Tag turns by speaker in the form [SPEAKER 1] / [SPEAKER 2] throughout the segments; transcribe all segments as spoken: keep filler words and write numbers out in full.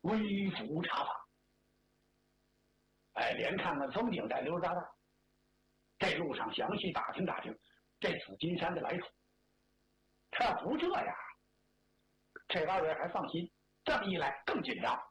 [SPEAKER 1] 微服茶坊。哎，连看看风景，带溜达达。这路上详细打听打听这紫金山的来处。他要不这样，这二位还放心，这么一来更紧张。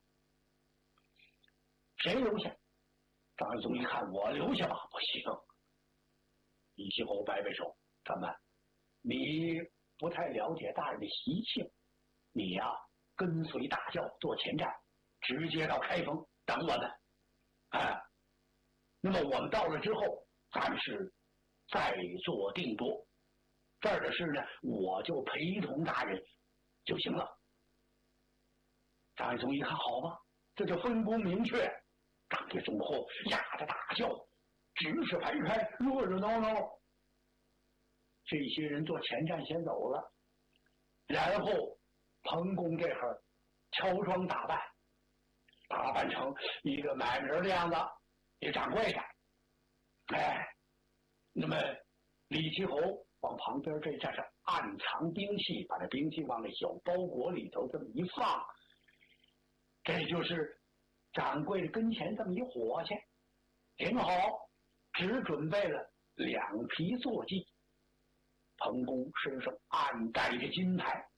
[SPEAKER 1] 谁留下？张一松一看，我留下吧，不行。李希侯摆摆手，怎么？你不太了解大人的习性，你呀、啊、跟随大轿做前站，直接到开封等我们。啊，那么我们到了之后，暂时再做定夺。这儿的事呢，我就陪同大人就行了。张一松一看，好吧，这就分工明确。张一松后压着大轿，指使排开，热热闹闹。这些人做前站先走了，然后彭公这会儿乔装打扮，打扮成一个买人的样子，一掌柜的。哎，那么李奇侯往旁边这站上暗藏兵器，把这兵器往那小包裹里头这么一放，这就是掌柜的跟前这么一伙计，挺好，只准备了两匹坐骑。彭公身上暗带着金牌。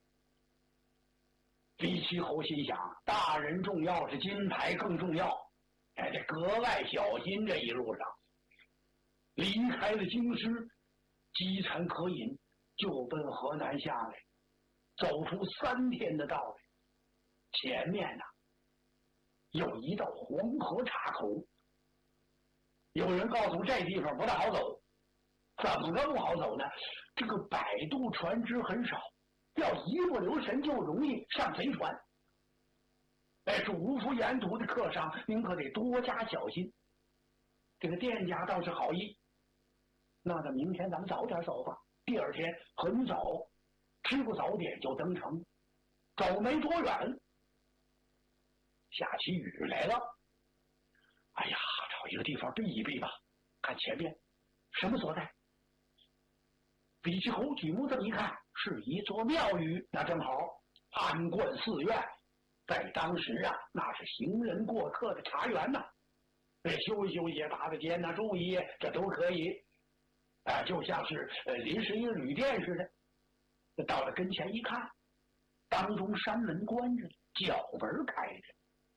[SPEAKER 1] 李奇侯心想，大人重要是金牌更重要，哎，这格外小心。这一路上离开了京师，饥餐渴饮，就奔河南下来，走出三天的道来。前面呢、啊、有一道黄河岔口，有人告诉这地方不大好走。怎么个不好走呢？这个摆渡船只很少，要一不留神就容易上贼船。哎，嘱咐沿途的客商，您可得多加小心。这个店家倒是好意，那咱明天咱们早点走吧。第二天很早，吃过早点就登城。走没多远，下起雨来了。哎呀，找一个地方避一避吧。看前面什么所在？李奇侯举目这么一看，是一座庙宇，那正好安观寺院，在当时啊，那是行人过客的茶园呐、啊，休息休息，打打尖呐，注意，这都可以，啊、呃，就像是呃临时一个旅店似的。到了跟前一看，当中山门关着，角门开着，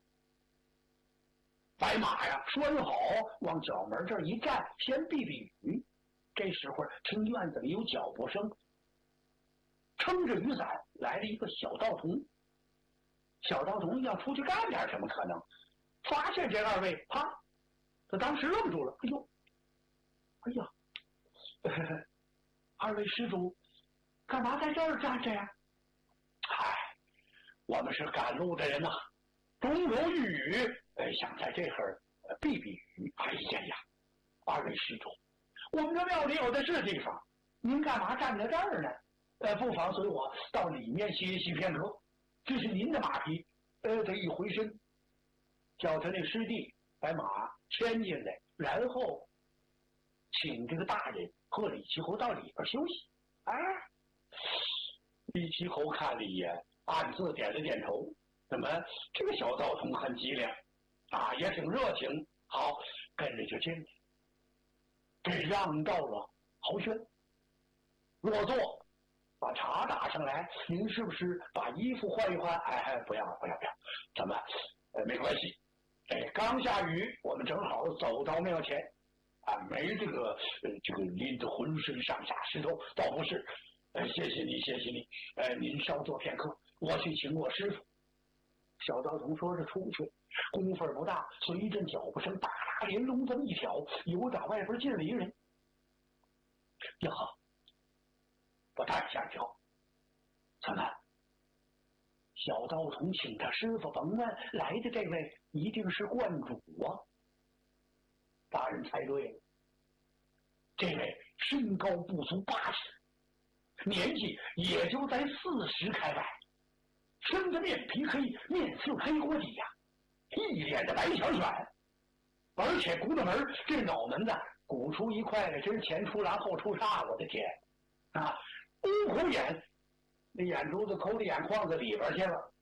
[SPEAKER 1] 白马呀拴好，往角门这儿一站，先避避雨。这时候听院子里有脚步声，撑着雨伞来了一个小道童。小道童要出去干点什么可能，发现这二位，啪，他当时愣住了。哎呦，哎呀，呵呵，二位施主干嘛在这儿站着呀？嗨，我们是赶路的人呐、啊，中流遇雨，呃，想在这会儿避避雨。哎呀呀，二位施主，我们这庙里有的是地方，您干嘛站在这儿呢？呃，不妨随我到里面歇息片刻。这是您的马匹，呃，得一回身，叫他那师弟把马牵进来，然后请这个大人和李奇侯到里边休息。哎，李奇侯看了一眼，暗自点了点头。那么这个小道童很机灵啊，也挺热情，好，跟着就进来。这让到了豪轩，落座，把茶打上来。您是不是把衣服换一换？哎，不要不要不要，怎么？呃，没关系。哎，刚下雨，我们正好走到庙前，啊，没这个呃这个淋得浑身上下湿透，倒不是。呃，谢谢你，谢谢你。呃，您稍坐片刻，我去请我师傅。小道童说是出去，功夫不大，随一阵脚步声，大大连笼这么一挑，有打外边进了一人。呀，不但吓跳，怎么？小道童请他师傅甭问，来的这位一定是观主啊！大人猜对了，这位身高不足八尺，年纪也就在四十开外。生的面皮黑，面似黑锅底呀、啊，一脸的白旋旋，而且鼓着门，这脑门子鼓出一块来，真是前出栏后出叉，我的天啊！乌虎眼，那眼珠子抠到眼眶子里边去了，